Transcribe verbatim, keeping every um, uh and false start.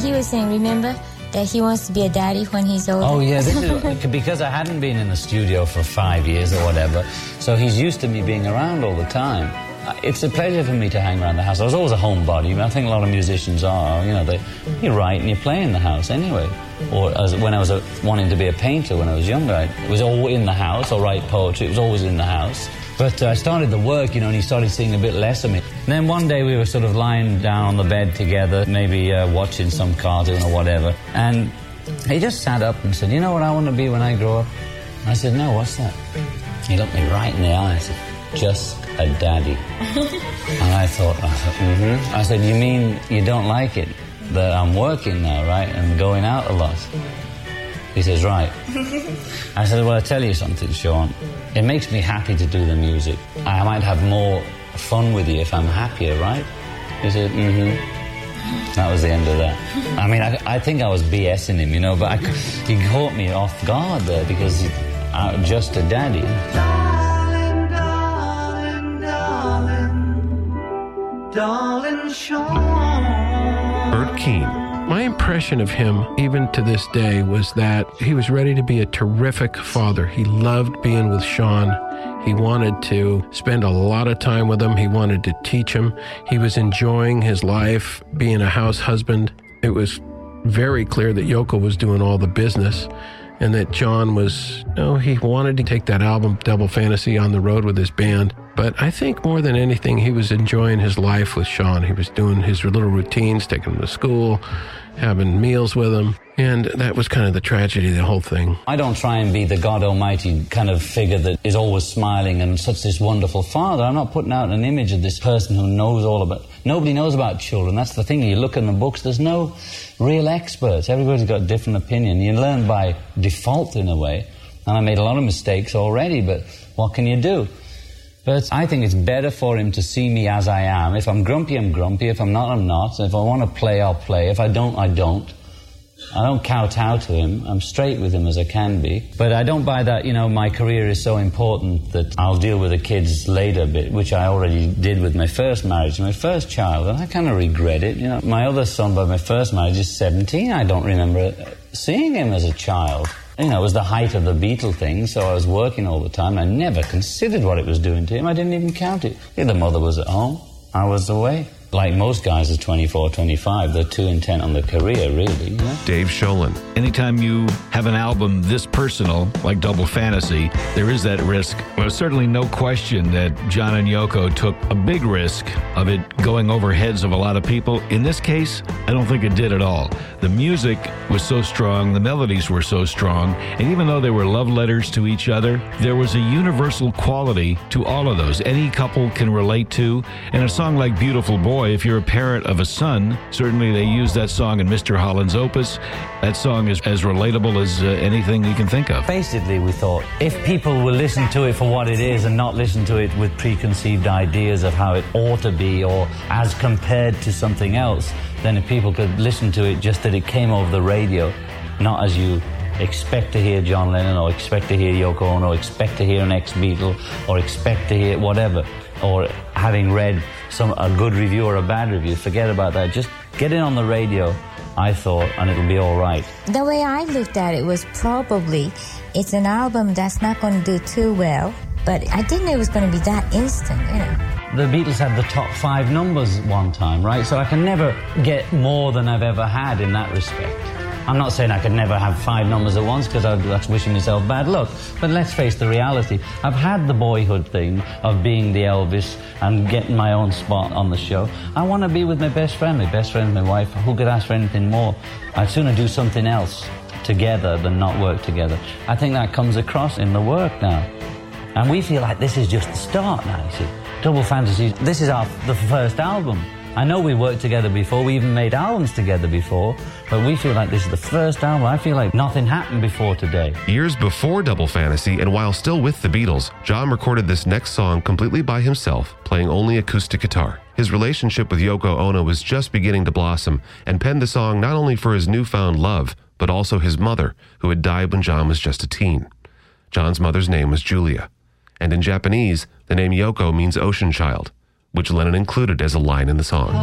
he was saying, remember, that he wants to be a daddy when he's older. Oh, yeah, this is because I hadn't been in the studio for five years or whatever, so he's used to me being around all the time. It's a pleasure for me to hang around the house. I was always a homebody. I think a lot of musicians are, you know, they, you write and you play in the house anyway. Or as, when I was a, wanting to be a painter when I was younger, I was all in the house, or write poetry, it was always in the house. But uh, I started the work, you know, and he started seeing a bit less of me. And then one day we were sort of lying down on the bed together, maybe uh, watching some cartoon or whatever, and he just sat up and said, you know what I want to be when I grow up? I said, no, what's that? He looked me right in the eye and said, just a daddy. And I thought, I thought, mm-hmm. I said, you mean you don't like it that I'm working now, right, and going out a lot? He says, right. I said, well, I tell you something, Sean. It makes me happy to do the music. I might have more fun with you if I'm happier, right? He said, mm-hmm. That was the end of that. I mean, I, I think I was BSing him, you know, but I, he caught me off guard there because he, uh, just a daddy. Darling, darling, darling, darling Sean. Bert Keane. My impression of him, even to this day, was that he was ready to be a terrific father. He loved being with Sean. He wanted to spend a lot of time with him. He wanted to teach him. He was enjoying his life, being a house husband. It was very clear that Yoko was doing all the business, and that John was, you know, he wanted to take that album, Double Fantasy, on the road with his band. But I think more than anything, he was enjoying his life with Sean. He was doing his little routines, taking him to school, having meals with him. And that was kind of the tragedy of the whole thing. I don't try and be the God Almighty kind of figure that is always smiling and such this wonderful father. I'm not putting out an image of this person who knows all about... Nobody knows about children. That's the thing. You look in the books, there's no real experts. Everybody's got a different opinion. You learn by default in a way. And I made a lot of mistakes already, but what can you do? But I think it's better for him to see me as I am. If I'm grumpy, I'm grumpy. If I'm not, I'm not. If I want to play, I'll play. If I don't, I don't. I don't kowtow to him. I'm straight with him as I can be. But I don't buy that, you know, my career is so important that I'll deal with the kids later bit, which I already did with my first marriage, my first child, and I kind of regret it. You know, my other son by my first marriage is seventeen. I don't remember seeing him as a child. You know, it was the height of the Beatle thing, so I was working all the time. I never considered what it was doing to him. I didn't even count it. The other mother was at home. I was away. Like most guys at twenty-four, twenty-five, they're too intent on their career, really. You know? Dave Sholin. Anytime you have an album this personal, like Double Fantasy, there is that risk. Well, there's certainly no question that John and Yoko took a big risk of it going over heads of a lot of people. In this case, I don't think it did at all. The music was so strong, the melodies were so strong, and even though they were love letters to each other, there was a universal quality to all of those. Any couple can relate to, and a song like Beautiful Boy, if you're a parent of a son, certainly they use that song in Mister Holland's opus. That song is as relatable as uh, anything you can think of. Basically, we thought, if people will listen to it for what it is and not listen to it with preconceived ideas of how it ought to be or as compared to something else, then if people could listen to it just that it came over the radio, not as you expect to hear John Lennon or expect to hear Yoko Ono or expect to hear an ex-Beatle or expect to hear whatever, or having read some a good review or a bad review. Forget about that. Just get it on the radio, I thought, and it'll be all right. The way I looked at it was probably it's an album that's not going to do too well, but I didn't know it was going to be that instant, you know. The Beatles had the top five numbers one time, right? So I can never get more than I've ever had in that respect. I'm not saying I could never have five numbers at once, because that's wishing myself bad luck. But let's face the reality. I've had the boyhood thing of being the Elvis and getting my own spot on the show. I want to be with my best friend. My best friend, my wife. Who could ask for anything more? I'd sooner do something else together than not work together. I think that comes across in the work now. And we feel like this is just the start now, you see. Double Fantasy, this is our the first album. I know we worked together before, we even made albums together before, but we feel like this is the first album. I feel like nothing happened before today. Years before Double Fantasy, and while still with the Beatles, John recorded this next song completely by himself, playing only acoustic guitar. His relationship with Yoko Ono was just beginning to blossom, and penned the song not only for his newfound love, but also his mother, who had died when John was just a teen. John's mother's name was Julia, and in Japanese, the name Yoko means ocean child, which Lennon included as a line in the song.